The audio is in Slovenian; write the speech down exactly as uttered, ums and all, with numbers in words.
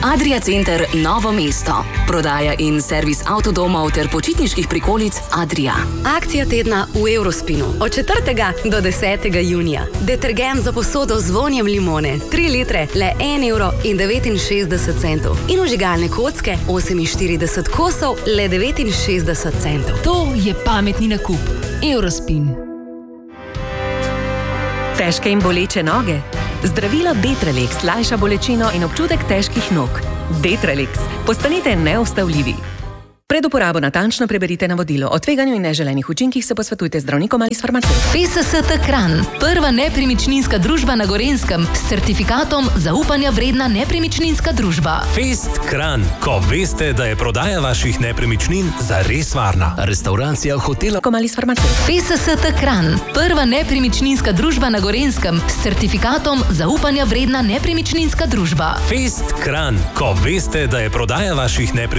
Adria Center Novo mesto. Prodaja in servis avtodomov ter počitniških prikolic Adria. Akcija tedna v Eurospinu. Od četrtega do desetega junija. Detergent za posodo z vonjem limone. tri litre, le en evro in devetinšestdeset centov. In vžigalne kocke, oseminštirideset kosov, le devetinšestdeset centov. To je pametni nakup. Eurospin. Težke in boleče noge? Zdravilo Detralex lajša bolečino in občutek težkih nog. Detralex. Postanite neustavljivi. Pred uporabo natančno preberite navodilo. O tveganju in neželenih učinkih se posvetujte z zdravnikom ali s farmacevtom. F S S T Kranj. Prva nepremičninska družba na Gorenjskem s certifikatom zaupanja vredna nepremičninska družba. Fest Kranj. Ko veste, da je prodaja vaših nepremičnin zares varna. Restauracija, hotela ali s farmacevtom. F S S T Kranj. Prva nepremičninska družba na Gorenjskem s certifikatom zaupanja vredna nepremičninska družba. Fest Kranj. Ko veste, da je prodaja vaših nepremičnin